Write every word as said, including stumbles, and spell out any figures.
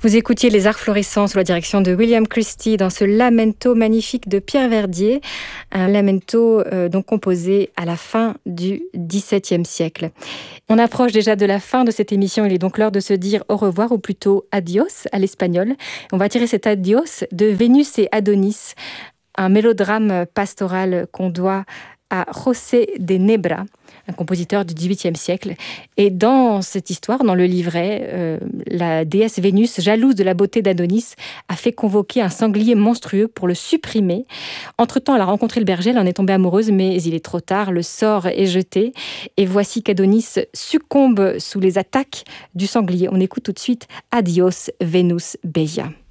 Vous écoutiez Les Arts Florissants sous la direction de William Christie dans ce lamento magnifique de Pierre Verdier, un lamento euh, donc composé à la fin du dix-septième siècle. On approche déjà de la fin de cette émission, il est donc l'heure de se dire au revoir, ou plutôt adios à l'espagnol. On va tirer cet adios de Vénus et Adonis, un mélodrame pastoral qu'on doit à José de Nebra, un compositeur du dix-huitième siècle. Et dans cette histoire, dans le livret, euh, la déesse Vénus, jalouse de la beauté d'Adonis, a fait convoquer un sanglier monstrueux pour le supprimer. Entre-temps, elle a rencontré le berger, elle en est tombée amoureuse, mais il est trop tard, le sort est jeté. Et voici qu'Adonis succombe sous les attaques du sanglier. On écoute tout de suite Adios, Vénus Bella.